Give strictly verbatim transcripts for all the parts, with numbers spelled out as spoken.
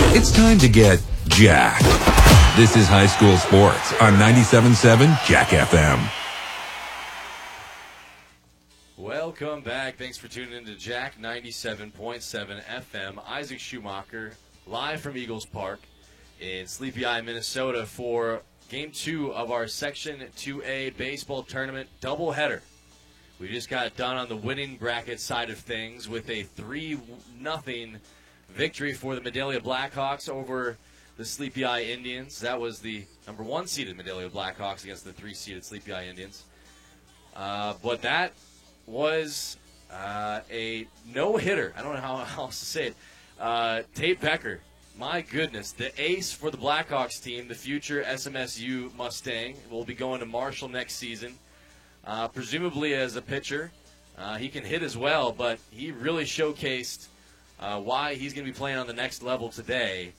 It's time to get jacked. This is High School Sports on ninety-seven point seven Jack F M. Welcome back. Thanks for tuning in to Jack ninety-seven point seven F M. Isaac Schumacher, live from Eagles Park in Sleepy Eye, Minnesota for Game two of our Section two A baseball tournament doubleheader. We just got done on the winning bracket side of things with a three nothing victory for the Medallia Blackhawks over the Sleepy Eye Indians. That was the number one seeded Medallia Blackhawks against the three seeded Sleepy Eye Indians. Uh, but that was uh, a no-hitter. I don't know how else to say it. Uh, Tate Becker, my goodness, the ace for the Blackhawks team, the future S M S U Mustang, will be going to Marshall next season. Uh, presumably as a pitcher. Uh, he can hit as well, but he really showcased uh, why he's going to be playing on the next level today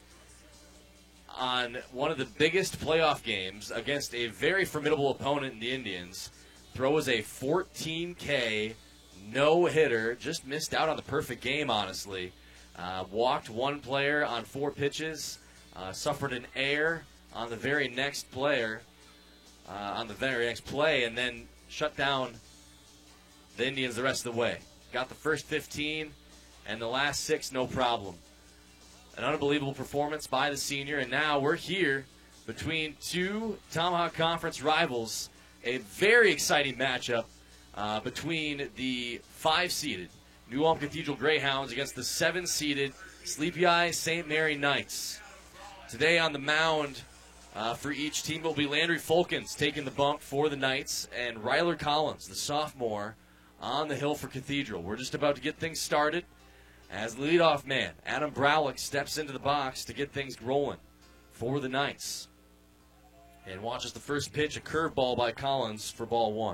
on one of the biggest playoff games against a very formidable opponent in the Indians. Throws a fourteen K no-hitter. Just missed out on the perfect game, honestly. Uh, walked one player on four pitches. Uh, suffered an error on the very next player, uh, on the very next play, and then shut down the Indians the rest of the way. Got the first fifteen, and the last six, no problem. An unbelievable performance by the senior, and now we're here between two Tomahawk Conference rivals. A very exciting matchup uh, between the five-seeded New Ulm Cathedral Greyhounds against the seven-seeded Sleepy Eye Saint Mary Knights. Today on the mound uh, for each team will be Landry Fulkins taking the bump for the Knights, and Ryler Collins, the sophomore, on the hill for Cathedral. We're just about to get things started as the leadoff man, Adam Browlick, steps into the box to get things rolling for the Knights. And watches the first pitch, a curveball by Collins for ball one.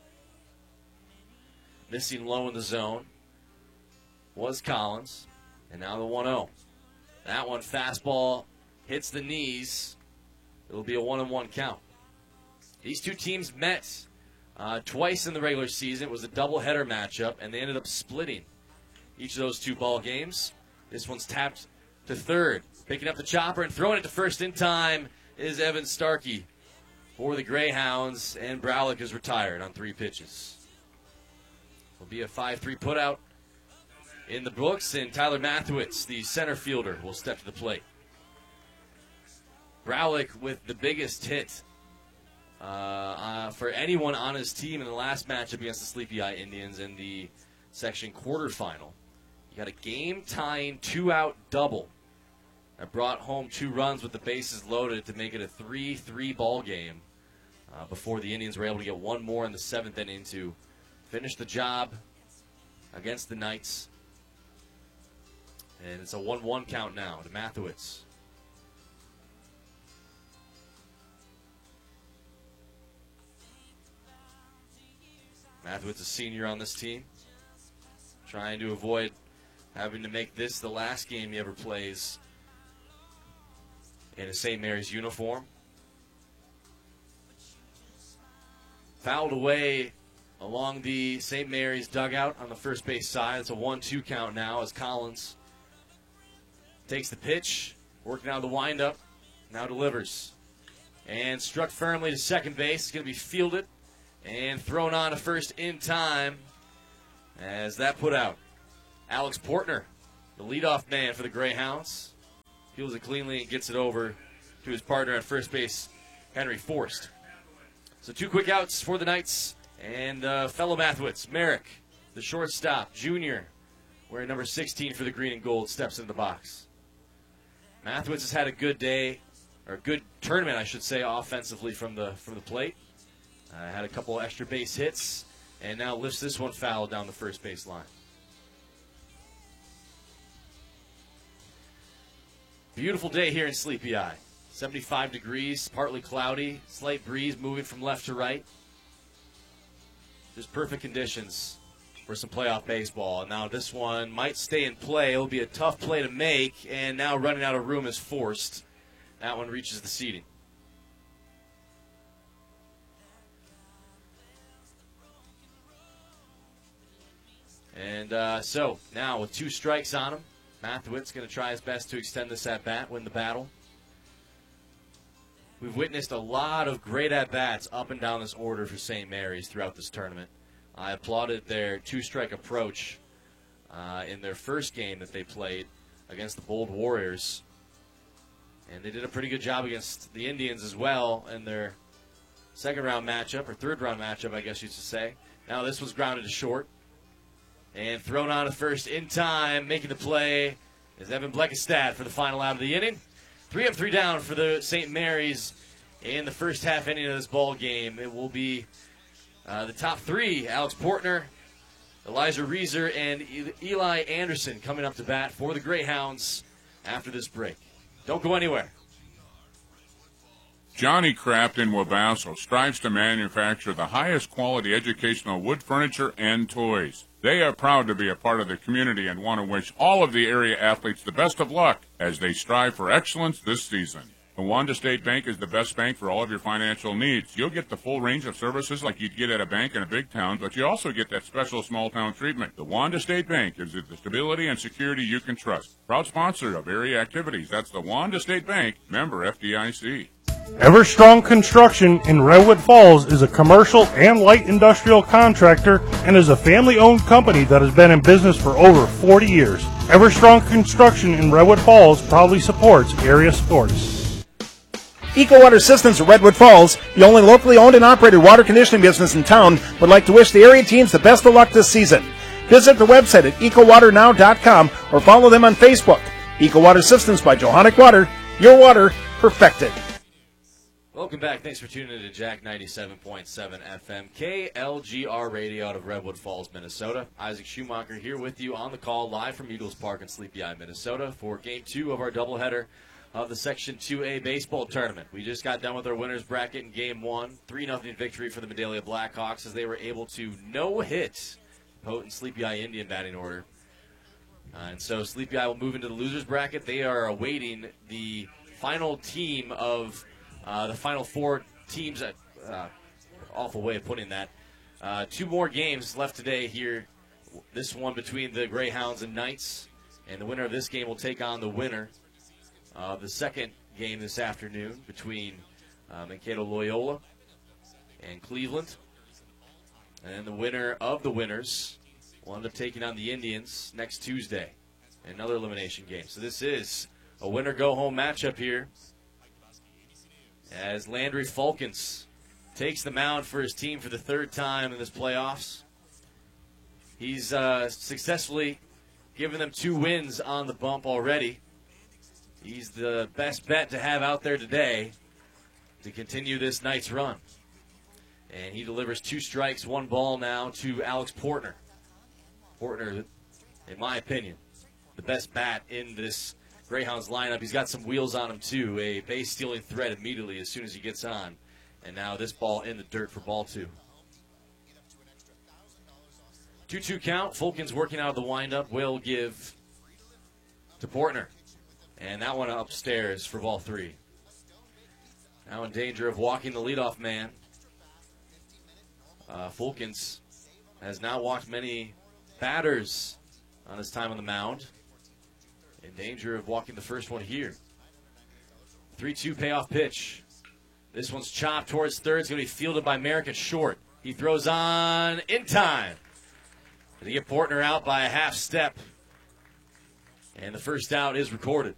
Missing low in the zone was Collins, and now the one oh. That one, fastball, hits the knees. It'll be a one and one count. These two teams met uh, twice in the regular season. It was a doubleheader matchup, and they ended up splitting each of those two ball games. This one's tapped to third. Picking up the chopper and throwing it to first in time is Evan Starkey for the Greyhounds, and Browlick is retired on three pitches. Will be a five three putout in the books, and Tyler Mathewitz, the center fielder, will step to the plate. Browlick with the biggest hit uh, uh, for anyone on his team in the last matchup against the Sleepy Eye Indians in the section quarterfinal. You got a game-tying two-out double that brought home two runs with the bases loaded to make it a three three ball game uh, before the Indians were able to get one more in the seventh inning to finish the job against the Knights. And it's a one one count now to Mathewitz. Mathewitz, a senior on this team, trying to avoid having to make this the last game he ever plays in a Saint Mary's uniform. Fouled away along the Saint Mary's dugout on the first base side. It's a one two count now as Collins takes the pitch, working out of the windup, now delivers. And struck firmly to second base. It's going to be fielded and thrown on to first in time as that put out. Alex Portner, the leadoff man for the Greyhounds, fields it cleanly and gets it over to his partner at first base, Henry Forst. So two quick outs for the Knights, and uh, fellow Mathewitz, Merrick, the shortstop, junior, wearing number sixteen for the green and gold, steps into the box. Mathewitz has had a good day, or a good tournament, I should say, offensively from the from the plate. Uh, had a couple extra base hits, and now lifts this one foul down the first base line. Beautiful day here in Sleepy Eye. seventy-five degrees, partly cloudy, slight breeze moving from left to right. Just perfect conditions for some playoff baseball. And now this one might stay in play. It'll be a tough play to make, and now running out of room is Forst. That one reaches the seating. And uh, so now with two strikes on him, Mathewitz going to try his best to extend this at-bat, win the battle. We've witnessed a lot of great at-bats up and down this order for Saint Mary's throughout this tournament. I applauded their two-strike approach uh, in their first game that they played against the Bold Warriors. And they did a pretty good job against the Indians as well in their second-round matchup, or third-round matchup, I guess you should say. Now this was grounded to short. And thrown on to first in time, making the play is Evan Bleckestad for the final out of the inning. Three up, three down for the Saint Mary's in the first half inning of this ball game. It will be uh, the top three, Alex Portner, Elijah Reeser, and Eli Anderson coming up to bat for the Greyhounds after this break. Don't go anywhere. Johnny Craft in Wabasso strives to manufacture the highest quality educational wood furniture and toys. They are proud to be a part of the community and want to wish all of the area athletes the best of luck as they strive for excellence this season. The Wanda State Bank is the best bank for all of your financial needs. You'll get the full range of services like you'd get at a bank in a big town, but you also get that special small town treatment. The Wanda State Bank gives you the stability and security you can trust. Proud sponsor of area activities. That's the Wanda State Bank, member F D I C. Everstrong Construction in Redwood Falls is a commercial and light industrial contractor and is a family-owned company that has been in business for over forty years. Everstrong Construction in Redwood Falls proudly supports area sports. Eco Water Systems of Redwood Falls, the only locally owned and operated water conditioning business in town, would like to wish the area teams the best of luck this season. Visit their website at eco water now dot com or follow them on Facebook. Eco Water Systems by Johanic Water, your water perfected. Welcome back. Thanks for tuning in to Jack ninety-seven point seven F M, K L G R Radio out of Redwood Falls, Minnesota. Isaac Schumacher here with you on the call live from Eagles Park in Sleepy Eye, Minnesota for Game two of our doubleheader of the Section two A baseball tournament. We just got done with our winners bracket in Game one. three nothing victory for the Medalia Blackhawks as they were able to no-hit potent Sleepy Eye Indian batting order. Uh, and so Sleepy Eye will move into the losers bracket. They are awaiting the final team of Uh, the final four teams, uh, uh, awful way of putting that. Uh, two more games left today here. This one between the Greyhounds and Knights. And the winner of this game will take on the winner of the second game this afternoon between uh, Mankato Loyola and Cleveland. And then the winner of the winners will end up taking on the Indians next Tuesday. Another elimination game. So this is a winner-go-home matchup here, as Landry Falcons takes the mound for his team for the third time in this playoffs. He's uh, successfully given them two wins on the bump already. He's the best bet to have out there today to continue this night's run. And he delivers two strikes, one ball now to Alex Portner. Portner, in my opinion, the best bat in this Greyhounds lineup. He's got some wheels on him, too. A base-stealing threat immediately as soon as he gets on. And now this ball in the dirt for ball two. two two count. Fulkins working out of the windup will give to Portner. And that one upstairs for ball three. Now in danger of walking the leadoff man. Uh, Fulkins has now walked many batters on his time on the mound. In danger of walking the first one here. three two payoff pitch. This one's chopped towards third. It's going to be fielded by Merrick at short. He throws on in time. They get Portner out by a half step. And the first out is recorded.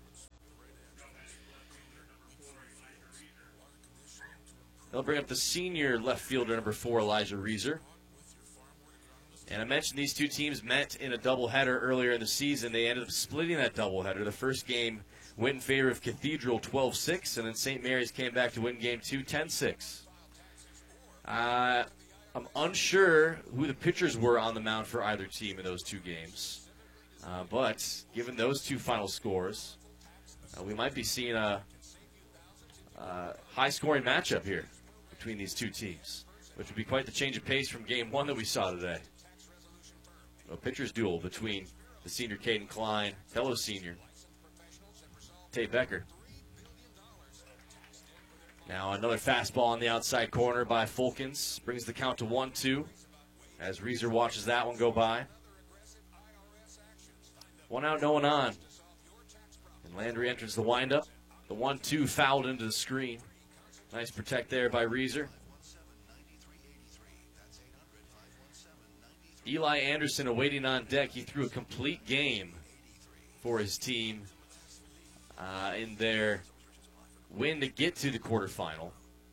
They'll bring up the senior left fielder, number four, Elijah Reeser. And I mentioned these two teams met in a doubleheader earlier in the season. They ended up splitting that doubleheader. The first game went in favor of Cathedral twelve six, and then Saint Mary's came back to win game two ten six. Uh, I'm unsure who the pitchers were on the mound for either team in those two games. Uh, but given those two final scores, uh, we might be seeing a, a high-scoring matchup here between these two teams, which would be quite the change of pace from game one that we saw today. A pitcher's duel between the senior Caden Klein, fellow senior Tate Becker. Now another fastball on the outside corner by Fulkins. Brings the count to one two as Reeser watches that one go by. One out, no one on. And Landry enters the windup. The one two fouled into the screen. Nice protect there by Reeser. Eli Anderson awaiting on deck. He threw a complete game for his team uh, in their win to get to the quarterfinal.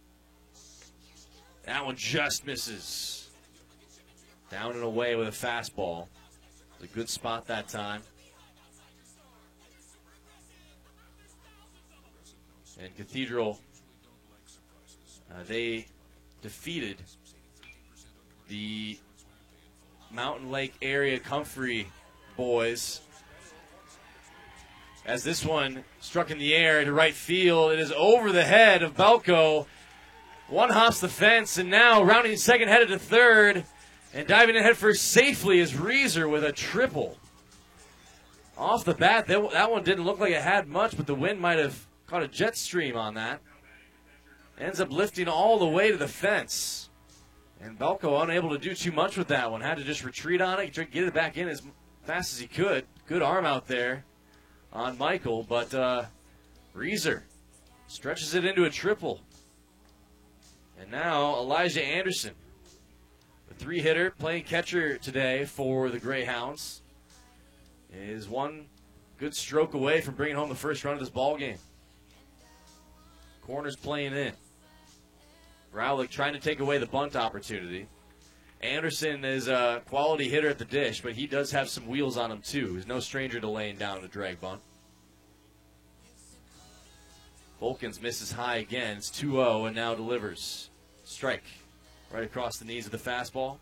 That one just misses. Down and away with a fastball. It was a good spot that time. And Cathedral, uh, they defeated the Mountain Lake area Comfrey boys. As this one struck in the air to right field, it is over the head of Belko. One hops the fence, and now rounding second, headed to third, and diving in head first safely is Reeser with a triple. Off the bat, that, that one didn't look like it had much, but the wind might have caught a jet stream on that. Ends up lifting all the way to the fence. And Belko unable to do too much with that one. Had to just retreat on it, get it back in as fast as he could. Good arm out there on Michael, but uh, Reeser stretches it into a triple. And now Elijah Anderson, the three-hitter, playing catcher today for the Greyhounds, is one good stroke away from bringing home the first run of this ball game. Corners playing in. Rowlick trying to take away the bunt opportunity. Anderson is a quality hitter at the dish, but he does have some wheels on him too. He's no stranger to laying down a drag bunt. Volkins misses high again. It's two oh and now delivers. Strike right across the knees of the fastball.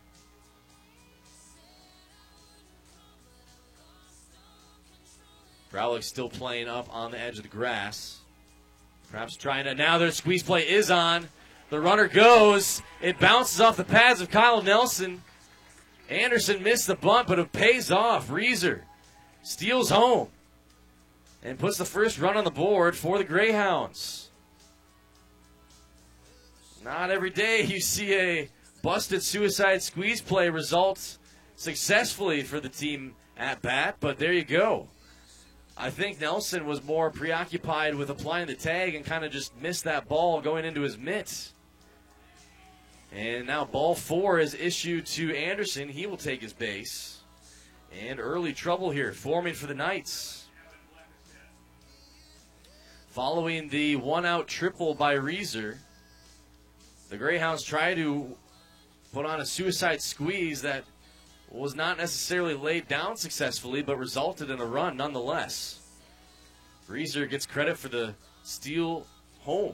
Rowlick still playing up on the edge of the grass. Perhaps trying to, now their squeeze play is on. The runner goes. It bounces off the pads of Kyle Nelson. Anderson missed the bunt, but it pays off. Reeser steals home and puts the first run on the board for the Greyhounds. Not every day you see a busted suicide squeeze play result successfully for the team at bat, but there you go. I think Nelson was more preoccupied with applying the tag and kind of just missed that ball going into his mitt. And now ball four is issued to Anderson. He will take his base. And early trouble here forming for the Knights. Following the one-out triple by Reeser, the Greyhounds try to put on a suicide squeeze that was not necessarily laid down successfully, but resulted in a run nonetheless. Reeser gets credit for the steal home.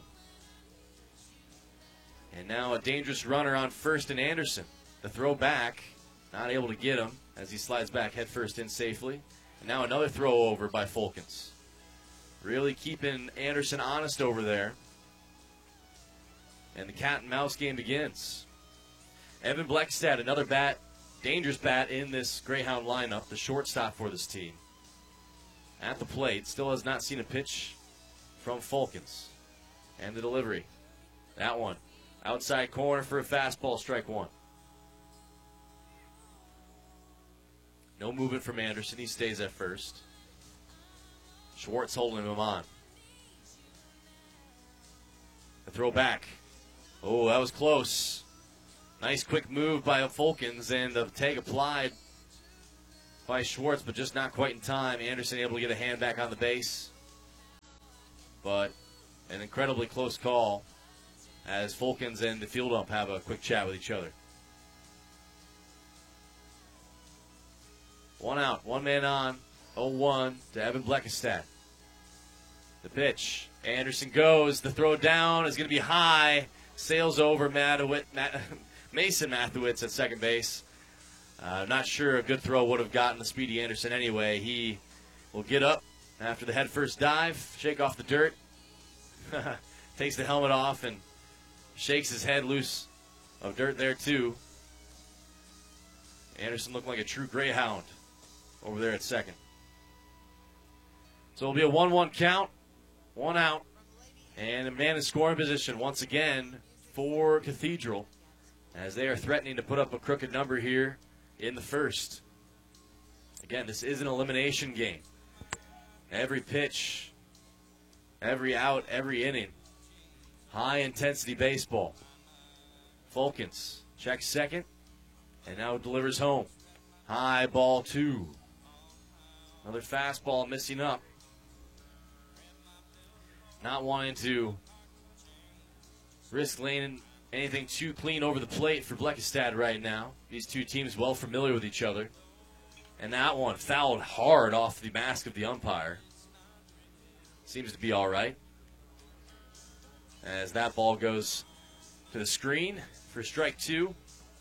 And now a dangerous runner on first and Anderson. The throw back, not able to get him as he slides back headfirst in safely. And now another throw over by Fulkins. Really keeping Anderson honest over there. And the cat and mouse game begins. Evan Bleckstad, another bat, dangerous bat in this Greyhound lineup, the shortstop for this team. At the plate, still has not seen a pitch from Fulkins. And the delivery. That one. Outside corner for a fastball, strike one. No movement from Anderson. He stays at first. Schwartz holding him on. The throw back. Oh, that was close. Nice quick move by Fulkins, and the tag applied by Schwartz, but just not quite in time. Anderson able to get a hand back on the base. But an incredibly close call as Fulkins and the field ump have a quick chat with each other. One out, one man on, oh one to Evan Bleckstad. The pitch. Anderson goes. The throw down is going to be high. Sails over Matowit, Matt, Mason Mathewitz at second base. Uh, not sure a good throw would have gotten the speedy Anderson anyway. He will get up after the head first dive, shake off the dirt, takes the helmet off, and shakes his head loose of dirt there too. Anderson looked like a true Greyhound over there at second. So it'll be a one one count, one out, and a man in scoring position once again for Cathedral as they are threatening to put up a crooked number here in the first. Again, this is an elimination game. Every pitch, every out, every inning. High-intensity baseball. Fulkins checks second, and now delivers home. High ball two. Another fastball missing up. Not wanting to risk laying anything too clean over the plate for Bleckestad right now. These two teams well familiar with each other. And that one fouled hard off the mask of the umpire. Seems to be all right. As that ball goes to the screen for strike two.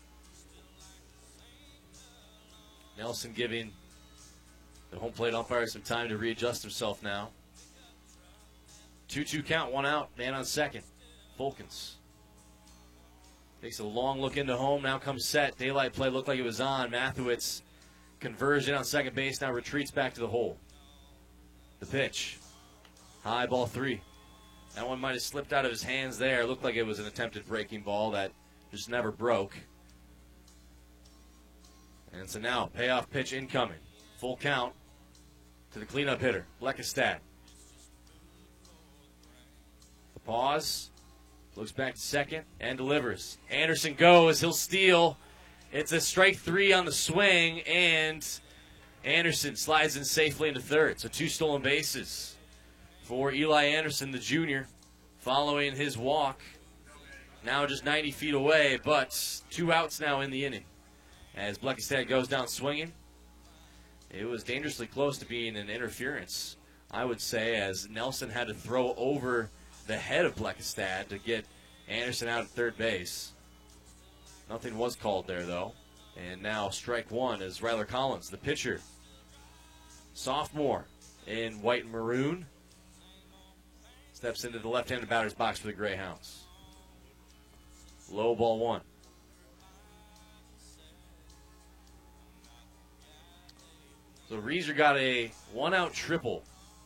Nelson giving the home plate umpire some time to readjust himself now. two two count, one out, man on second. Fulkins takes a long look into home, now comes set. Daylight play looked like it was on. Mathewitz conversion on second base, now retreats back to the hole. The pitch. High ball three. That one might have slipped out of his hands there. It looked like it was an attempted breaking ball that just never broke. And so now, payoff pitch incoming. Full count to the cleanup hitter, Bleckestad. The pause. Looks back to second and delivers. Anderson goes. He'll steal. It's a strike three on the swing, and Anderson slides in safely into third. So two stolen bases for Eli Anderson, the junior, following his walk. Now just ninety feet away, but two outs now in the inning. As Bleckestad goes down swinging, it was dangerously close to being an interference, I would say, as Nelson had to throw over the head of Bleckestad to get Anderson out at third base. Nothing was called there, though. And now strike one is Ryler Collins, the pitcher. Sophomore in white and maroon. Steps into the left-handed batter's box for the Greyhounds. Low ball one. So Reeser got a one-out triple.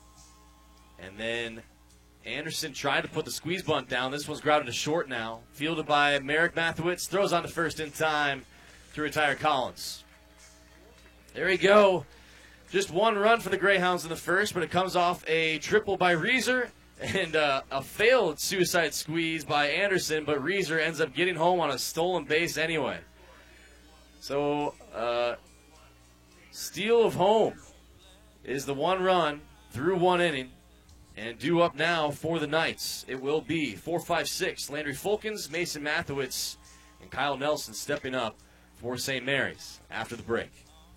And then Anderson tried to put the squeeze bunt down. This one's grounded to short now. Fielded by Merrick Mathewitz. Throws on to first in time to retire Collins. There you go. Just one run for the Greyhounds in the first, but it comes off a triple by Reeser and uh, a failed suicide squeeze by Anderson, but Reeser ends up getting home on a stolen base anyway. So, uh, steal of home is the one run through one inning. And due up now for the Knights, it will be four five six. Landry Fulkins, Mason Mathewitz, and Kyle Nelson stepping up for Saint Mary's after the break.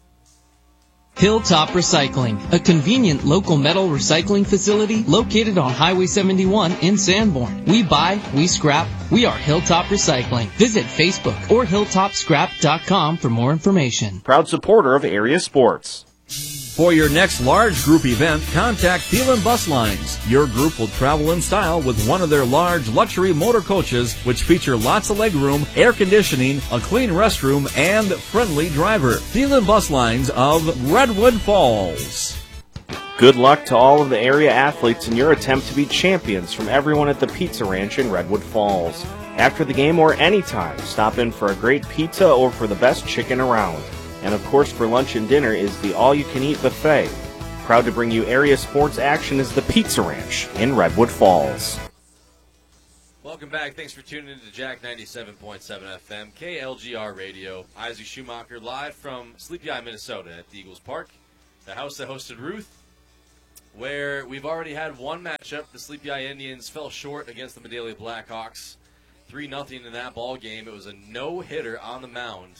Hilltop Recycling, a convenient local metal recycling facility located on Highway seventy-one in Sanborn. We buy, we scrap, we are Hilltop Recycling. Visit Facebook or hilltop scrap dot com for more information. Proud supporter of area sports. For your next large group event, contact Thielen Bus Lines. Your group will travel in style with one of their large luxury motor coaches, which feature lots of legroom, air conditioning, a clean restroom, and friendly driver. Thielen Bus Lines of Redwood Falls. Good luck to all of the area athletes in your attempt to be champions from everyone at the Pizza Ranch in Redwood Falls. After the game or anytime, stop in for a great pizza or for the best chicken around. And of course, for lunch and dinner is the all-you-can-eat buffet. Proud to bring you area sports action is the Pizza Ranch in Redwood Falls. Welcome back. Thanks for tuning in to Jack ninety-seven point seven F M, K L G R Radio. Isaac Schumacher live from Sleepy Eye, Minnesota at the Eagles Park, the house that hosted Ruth, where we've already had one matchup. The Sleepy Eye Indians fell short against the Medalia Blackhawks, three nothing in that ball game. It was a no-hitter on the mound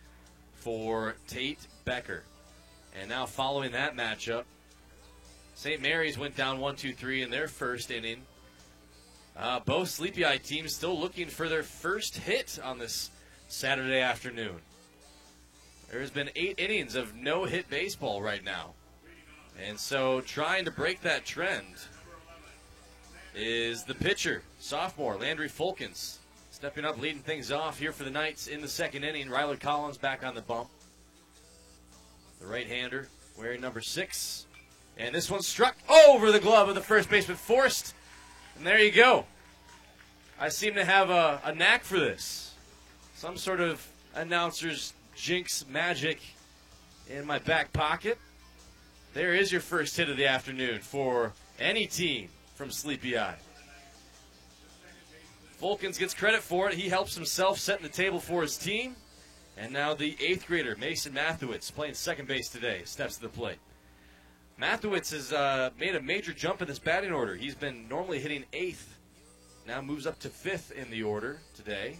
for Tate Becker. And now following that matchup, Saint Mary's went down one two three in their first inning. Uh, both Sleepy Eye teams still looking for their first hit on this Saturday afternoon. There's been eight innings of no-hit baseball right now. And so trying to break that trend is the pitcher, sophomore Landry Fulkins. Stepping up, leading things off here for the Knights in the second inning. Ryler Collins back on the bump. The right-hander wearing number six. And this one struck over the glove of the first baseman, Forrest. And there you go. I seem to have a, a knack for this. Some sort of announcer's jinx magic in my back pocket. There is your first hit of the afternoon for any team from Sleepy Eye. Fulkins gets credit for it. He helps himself, setting the table for his team. And now the eighth grader, Mason Mathewitz, playing second base today, steps to the plate. Mathewitz has uh, made a major jump in this batting order. He's been normally hitting eighth. Now moves up to fifth in the order today.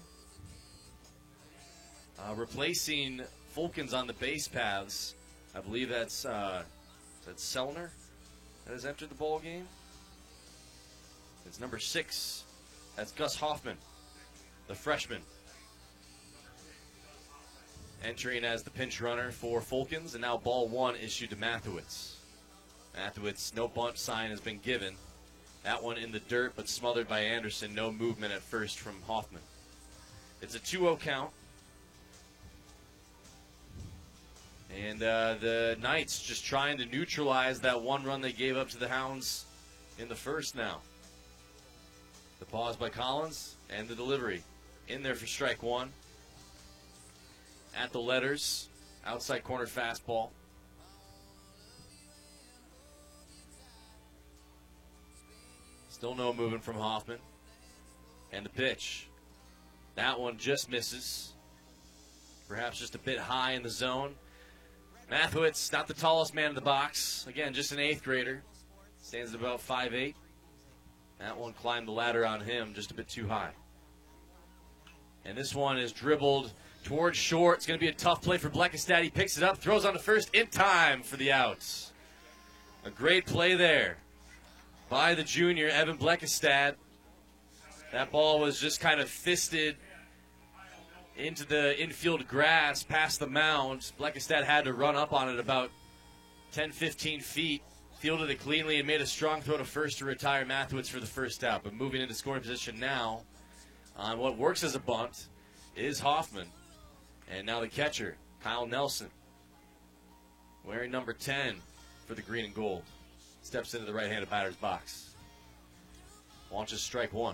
Uh, replacing Fulkins on the base paths. I believe that's, uh, that's Sellner that has entered the ball game. It's number six. That's Gus Hoffman, the freshman, entering as the pinch runner for Fulkins. And now ball one issued to Mathewitz. Mathewitz, no bunt sign has been given. That one in the dirt, but smothered by Anderson. No movement at first from Hoffman. It's a two oh count. And uh, the Knights just trying to neutralize that one run they gave up to the Hounds in the first now. The pause by Collins and the delivery in there for strike one. At the letters, outside corner fastball. Still no movement from Hoffman. And the pitch. That one just misses. Perhaps just a bit high in the zone. Mathewitz, not the tallest man in the box. Again, just an eighth grader. Stands at about five eight. That one climbed the ladder on him just a bit too high. And this one is dribbled towards short. It's going to be a tough play for Bleckestad. He picks it up, throws on the first in time for the outs. A great play there by the junior, Evan Bleckestad. That ball was just kind of fisted into the infield grass past the mound. Bleckestad had to run up on it about ten, fifteen feet. Fielded it cleanly and made a strong throw to first to retire Mathewitz for the first out. But moving into scoring position now on what works as a bunt is Hoffman. And now the catcher, Kyle Nelson, wearing number ten for the green and gold. Steps into the right-handed batter's box. Launches strike one.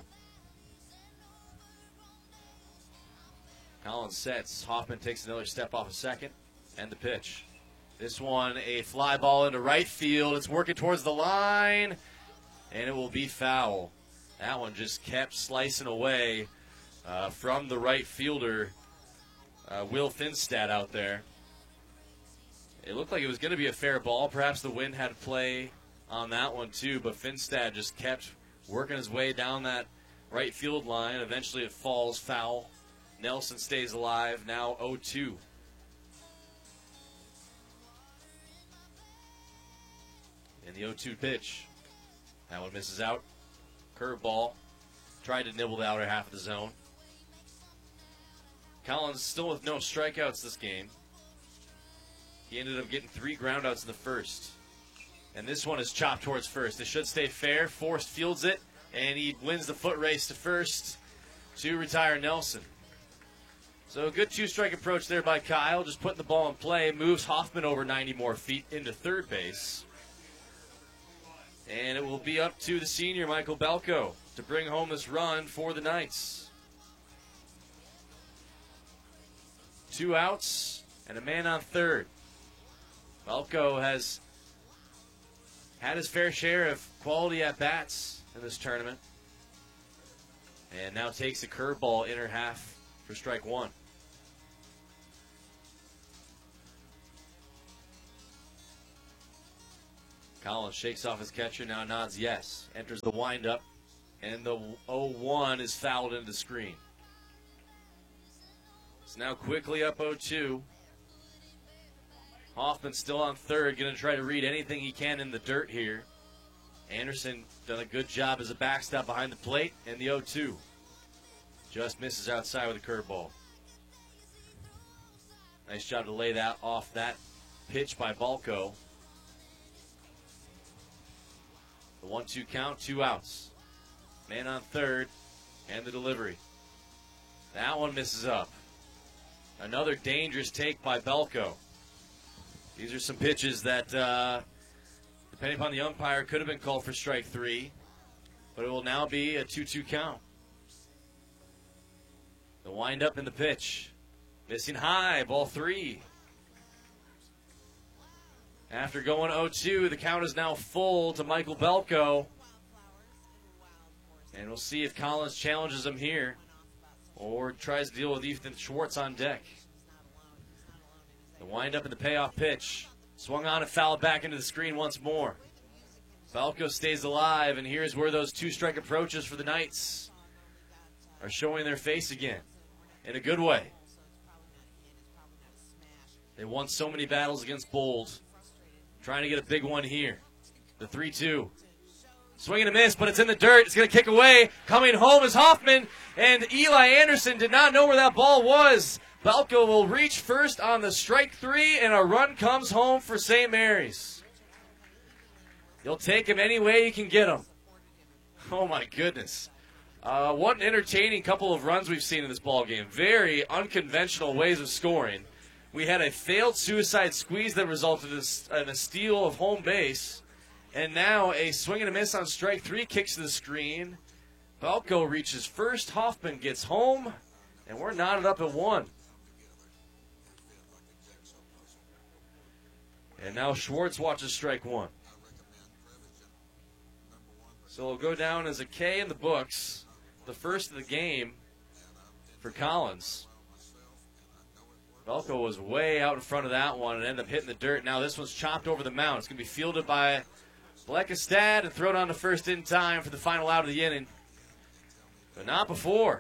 Collins sets. Hoffman takes another step off a second. And the pitch. This one, a fly ball into right field. It's working towards the line, and it will be foul. That one just kept slicing away uh, from the right fielder, uh, Will Finstad out there. It looked like it was going to be a fair ball. Perhaps the wind had play on that one too, but Finstad just kept working his way down that right field line. Eventually it falls foul. Nelson stays alive, now oh two. And the oh two pitch. That one misses out. Curveball. Tried to nibble the outer half of the zone. Collins still with no strikeouts this game. He ended up getting three groundouts in the first. And this one is chopped towards first. It should stay fair. Forrest fields it, and he wins the foot race to first to retire Nelson. So a good two-strike approach there by Kyle. Just putting the ball in play. Moves Hoffman over ninety more feet into third base. And it will be up to the senior, Michael Belko, to bring home this run for the Knights. Two outs and a man on third. Belko has had his fair share of quality at-bats in this tournament. And now takes a curveball inner half for strike one. Collins shakes off his catcher, now nods yes. Enters the windup, and the oh one is fouled into the screen. It's now quickly up oh two. Hoffman still on third, going to try to read anything he can in the dirt here. Anderson done a good job as a backstop behind the plate, and the oh two just misses outside with a curveball. Nice job to lay that off that pitch by Balco. The one two count, two outs. Man on third, and the delivery. That one misses up. Another dangerous take by Belko. These are some pitches that, uh, depending upon the umpire, could have been called for strike three. But it will now be a two two count. The windup in the pitch. Missing high, ball three. After going oh two, the count is now full to Michael Belko. And we'll see if Collins challenges him here or tries to deal with Ethan Schwartz on deck. The wind-up and the payoff pitch. Swung on and fouled back into the screen once more. Belko stays alive, and here's where those two-strike approaches for the Knights are showing their face again in a good way. They won so many battles against Bold. Trying to get a big one here. The three two. Swing and a miss, but it's in the dirt. It's going to kick away. Coming home is Hoffman, and Eli Anderson did not know where that ball was. Belko will reach first on the strike three, and a run comes home for Saint Mary's. You'll take him any way you can get him. Oh, my goodness. Uh, what an entertaining couple of runs we've seen in this ballgame. Very unconventional ways of scoring. We had a failed suicide squeeze that resulted in a steal of home base. And now a swing and a miss on strike three kicks to the screen. Belko reaches first. Hoffman gets home. And we're knotted up at one. And now Schwartz watches strike one. So it'll go down as a K in the books. The first of the game for Collins. Belko was way out in front of that one and ended up hitting the dirt. Now this one's chopped over the mound. It's going to be fielded by Bleckestad and thrown on to first in time for the final out of the inning. But not before.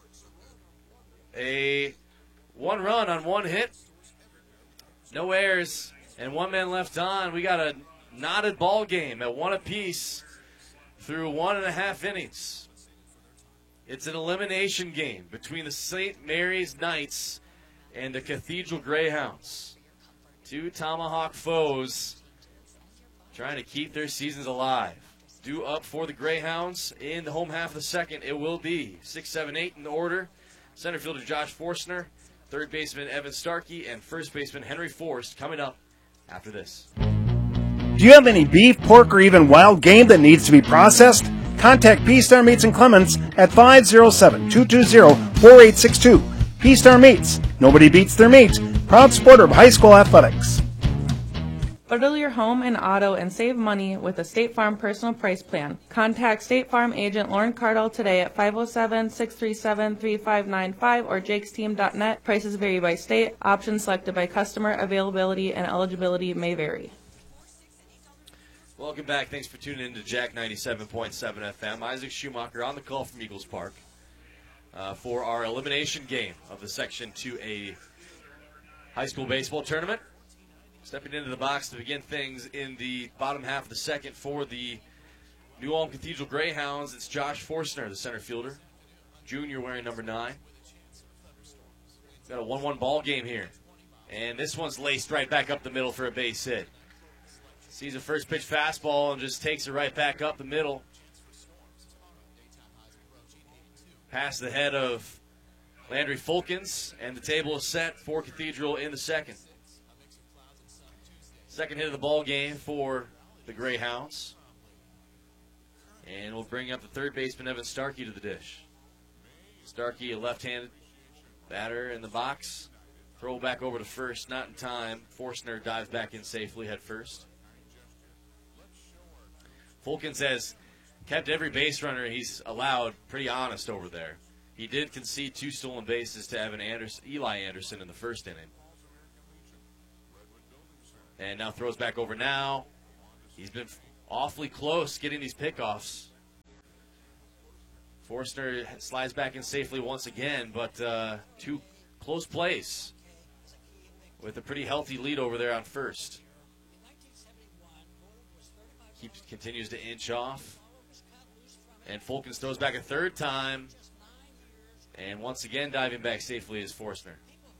A one run on one hit. No errors. And one man left on. We got a knotted ball game at one apiece through one and a half innings. It's an elimination game between the Saint Mary's Knights and the Cathedral Greyhounds. Two Tomahawk foes trying to keep their seasons alive. Due up for the Greyhounds in the home half of the second. It will be six, seven, eight in the order. Center fielder Josh Forstner, third baseman Evan Starkey, and first baseman Henry Forst coming up after this. Do you have any beef, pork, or even wild game that needs to be processed? Contact P-Star Meats in Clements at five oh seven, two two zero, four eight six two. P-Star Meats. Nobody beats their meat. Proud supporter of high school athletics. Bundle your home and auto and save money with a State Farm personal price plan. Contact State Farm agent Lauren Cardall today at five oh seven, six three seven, three five nine five or jakes team dot net. Prices vary by state. Options selected by customer. Availability and eligibility may vary. Welcome back. Thanks for tuning in to Jack ninety-seven point seven F M. Isaac Schumacher on the call from Eagles Park uh, for our elimination game of the Section two A high school baseball tournament. Stepping into the box to begin things in the bottom half of the second for the New Ulm Cathedral Greyhounds, it's Josh Forstner, the center fielder. Junior wearing number nine. Got a one one ball game here. And this one's laced right back up the middle for a base hit. Sees a first pitch fastball and just takes it right back up the middle. Past the head of Landry Fulkins, and the table is set for Cathedral in the second. Second hit of the ball game for the Greyhounds. And we'll bring up the third baseman, Evan Starkey, to the dish. Starkey, a left-handed batter in the box. Throw back over to first, not in time. Forstner dives back in safely, head first. Fulkins has kept every base runner he's allowed pretty honest over there. He did concede two stolen bases to Evan Anderson, Eli Anderson in the first inning. And now throws back over now. He's been awfully close getting these pickoffs. Forstner slides back in safely once again, but uh, two close plays with a pretty healthy lead over there on first. Keeps, continues to inch off. And Fulkins throws back a third time. And once again diving back safely is Forstner.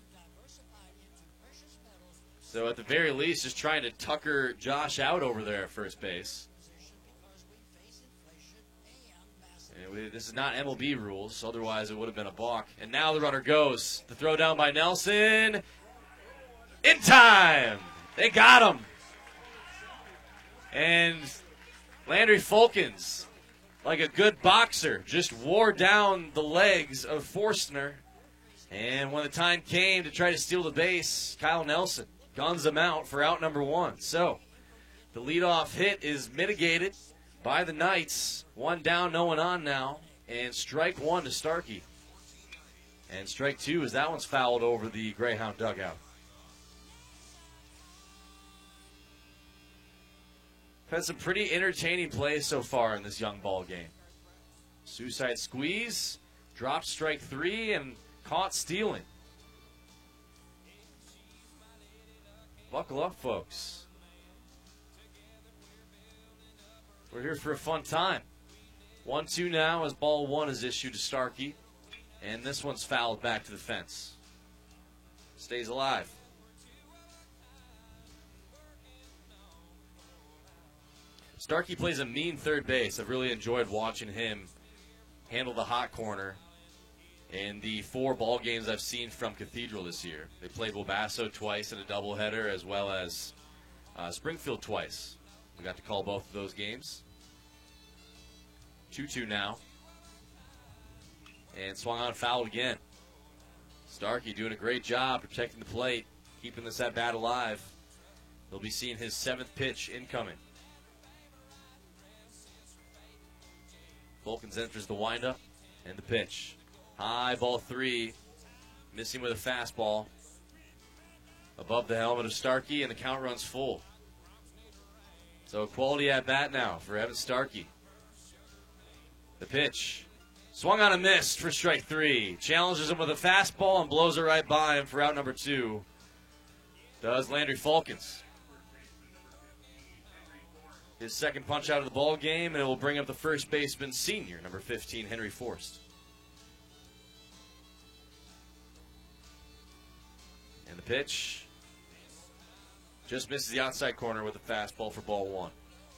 So at the very least, just trying to tucker Josh out over there at first base. And we, this is not M L B rules, otherwise it would have been a balk. And now the runner goes. The throw down by Nelson. In time! They got him! And Landry Fulkins, like a good boxer, just wore down the legs of Forstner. And when the time came to try to steal the base, Kyle Nelson guns him out for out number one. So The leadoff hit is mitigated by the Knights. One down, no one on now. And strike one to Starkey. And strike two as that one's fouled over the Greyhound dugout. Had some pretty entertaining plays so far in this young ball game. Suicide squeeze, dropped strike three, and caught stealing. Buckle up, folks. We're here for a fun time. one two now as ball one is issued to Starkey. And this one's fouled back to the fence. Stays alive. Starkey plays a mean third base. I've really enjoyed watching him handle the hot corner in the four ball games I've seen from Cathedral this year. They played Wabasso twice in a doubleheader, as well as uh, Springfield twice. We got to call both of those games. two two now. And swung on, fouled again. Starkey doing a great job protecting the plate, keeping this at bat alive. He'll be seeing his seventh pitch incoming. Volkins enters the windup and the pitch. High ball three, missing with a fastball. Above the helmet of Starkey, and the count runs full. So a quality at bat now for Evan Starkey. The pitch. Swung on a miss for strike three. Challenges him with a fastball and blows it right by him for out number two. Does Landry Falcons. His second punch out of the ball game, and it will bring up the first baseman senior, number fifteen, Henry Forst. And the pitch just misses the outside corner with a fastball for ball one.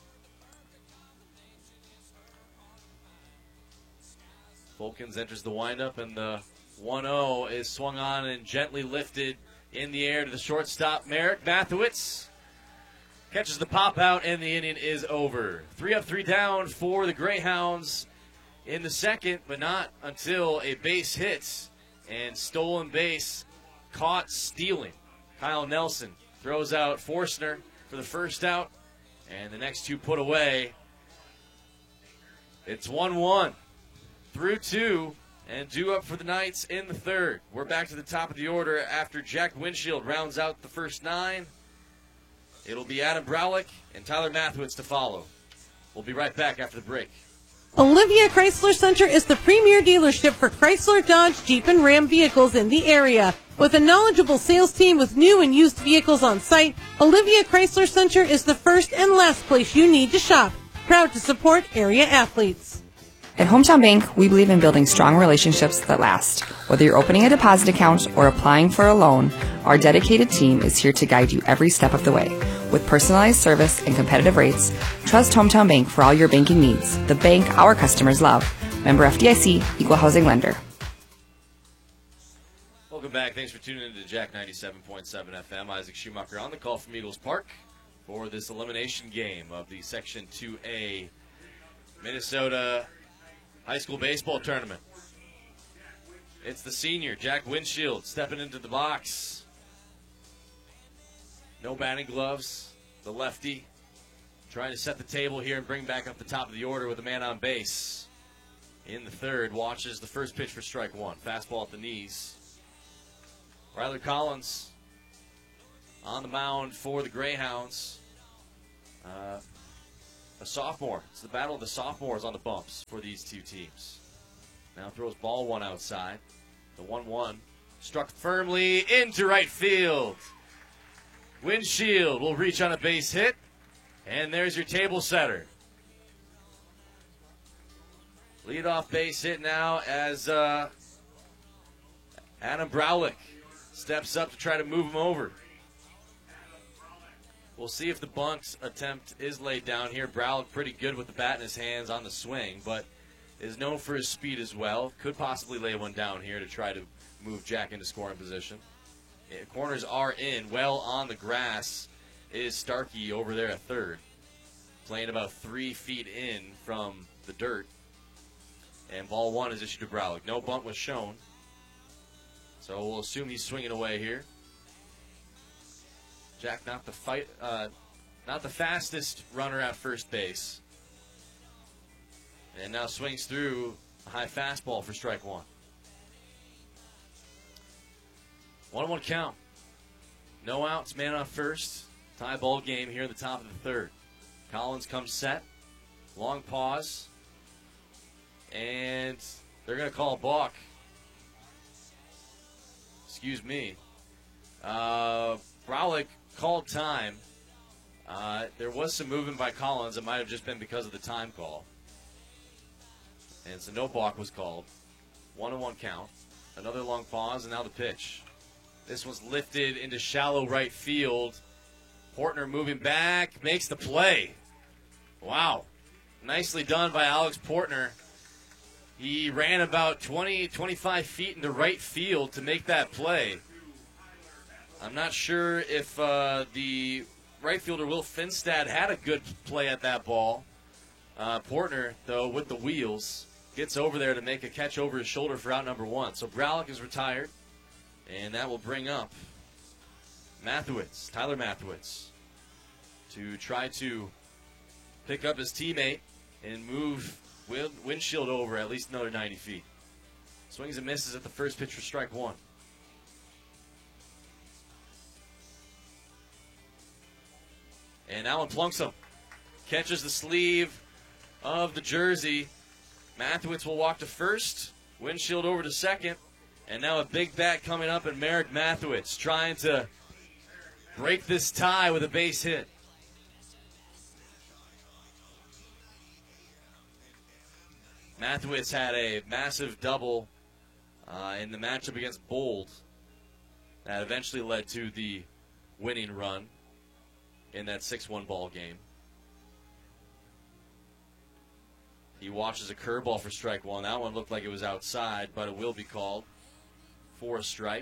Volkins enters the windup, and the one oh is swung on and gently lifted in the air to the shortstop, Merrick Mathewitz. Catches the pop out, and the inning is over. Three up, three down for the Greyhounds in the second, but not until a base hit and stolen base caught stealing. Kyle Nelson throws out Forstner for the first out, and the next two put away. It's one one through two, and due up for the Knights in the third. We're back to the top of the order after Jack Windshield rounds out the first nine. It'll be Adam Browlick and Tyler Mathewitz to follow. We'll be right back after the break. Olivia Chrysler Center is the premier dealership for Chrysler, Dodge, Jeep, and Ram vehicles in the area. With a knowledgeable sales team with new and used vehicles on site, Olivia Chrysler Center is the first and last place you need to shop. Proud to support area athletes. At Hometown Bank, we believe in building strong relationships that last. Whether you're opening a deposit account or applying for a loan, our dedicated team is here to guide you every step of the way. With personalized service and competitive rates, trust Hometown Bank for all your banking needs. The bank our customers love. Member F D I C, Equal Housing Lender. Welcome back. Thanks for tuning in to Jack ninety-seven point seven F M. Isaac Schumacher on the call from Eagles Park for this elimination game of the Section two A Minnesota High School Baseball Tournament. It's the senior, Jack Windshield, stepping into the box. No batting gloves. The lefty trying to set the table here and bring back up the top of the order with a man on base. In the third, watches the first pitch for strike one. Fastball at the knees. Ryler Collins on the mound for the Greyhounds. Uh, a sophomore. It's the battle of the sophomores on the bumps for these two teams. Now throws ball one outside. The one one struck firmly into right field. Windshield will reach on a base hit. And there's your table setter. Leadoff base hit now as uh, Adam Browlick steps up to try to move him over. We'll see if the bunt attempt is laid down here. Browlick pretty good with the bat in his hands on the swing, but is known for his speed as well. Could possibly lay one down here to try to move Jack into scoring position. Yeah, corners are in. Well on the grass is Starkey over there at third. Playing about three feet in from the dirt. And ball one is issued to Browlick. No bunt was shown. So we'll assume he's swinging away here. Jack not the fight, uh, not the fastest runner at first base. And now swings through a high fastball for strike one. One and one count. No outs, man on first. Tie ball game here in the top of the third. Collins comes set. Long pause. And they're going to call a balk. Excuse me. Uh, Braulich called time. Uh, there was some movement by Collins. It might have just been because of the time call. And so no balk was called. One and one count. Another long pause, and now the pitch. This one's lifted into shallow right field. Portner moving back, makes the play. Wow. Nicely done by Alex Portner. He ran about twenty, twenty-five feet into right field to make that play. I'm not sure if uh, the right fielder Will Finstad had a good play at that ball. Uh, Portner, though, with the wheels, gets over there to make a catch over his shoulder for out number one. So Braulich is retired, and that will bring up Mathewitz, Tyler Mathewitz, to try to pick up his teammate and move wind, Windshield over at least another ninety feet. Swings and misses at the first pitch for strike one. And now one plunks him. Catches the sleeve of the jersey. Mathewitz will walk to first. Windshield over to second. And now a big bat coming up, and Merrick Mathewitz trying to break this tie with a base hit. Mathewitz had a massive double uh, in the matchup against Bold that eventually led to the winning run in that six one ball game. He watches a curveball for strike one. That one looked like it was outside, but it will be called for a strike.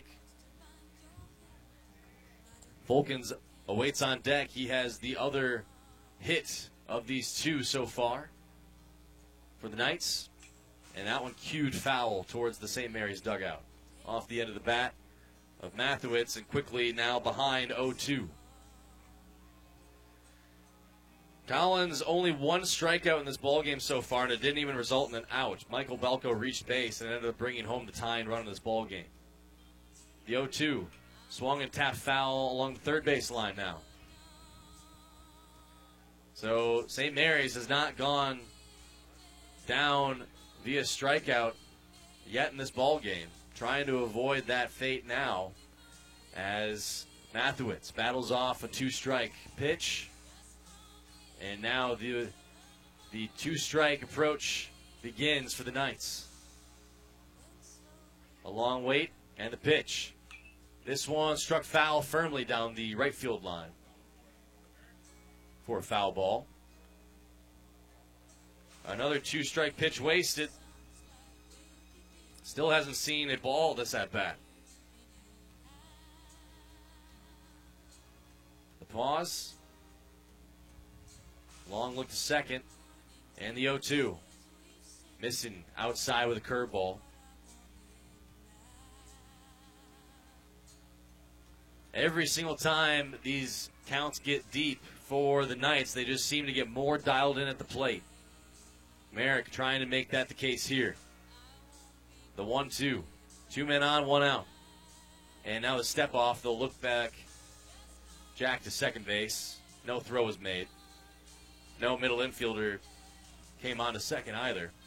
Volkins awaits on deck. He has the other hit of these two so far for the Knights. And that one cued foul towards the Saint Mary's dugout. Off the end of the bat of Mathewitz, and quickly now behind oh two. Collins only one strikeout in this ballgame so far, and it didn't even result in an out. Michael Belko reached base and ended up bringing home the tying run in this ballgame. The oh two swung and tapped foul along the third base line now. So Saint Mary's has not gone down via strikeout yet in this ballgame. Trying to avoid that fate now as Mathewitz battles off a two-strike pitch. And now the the two-strike approach begins for the Knights. A long wait and the pitch. This one struck foul firmly down the right field line for a foul ball. Another two-strike pitch wasted. Still hasn't seen a ball this at-bat. The pause. Long look to second. And the oh two. Missing outside with a curveball. Every single time these counts get deep for the Knights, they just seem to get more dialed in at the plate. Merrick trying to make that the case here. The one two. Two men on, one out. And now the step off. They'll look back. Jack to second base. No throw was made. No middle infielder came on to second either.